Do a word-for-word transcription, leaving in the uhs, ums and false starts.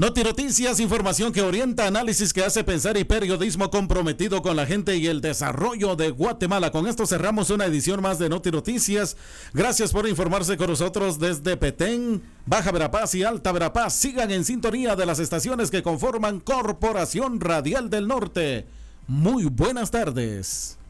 Noti Noticias, información que orienta, análisis que hace pensar y periodismo comprometido con la gente y el desarrollo de Guatemala. Con esto cerramos una edición más de Noti Noticias. Gracias por informarse con nosotros desde Petén, Baja Verapaz y Alta Verapaz. Sigan en sintonía de las estaciones que conforman Corporación Radial del Norte. Muy buenas tardes.